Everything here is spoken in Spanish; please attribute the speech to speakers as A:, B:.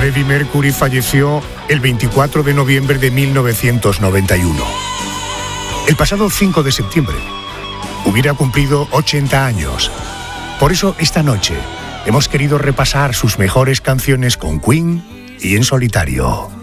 A: Freddie Mercury falleció el 24 de noviembre de 1991. El pasado 5 de septiembre hubiera cumplido 80 años. Por eso esta noche hemos querido repasar sus mejores canciones con Queen y en solitario.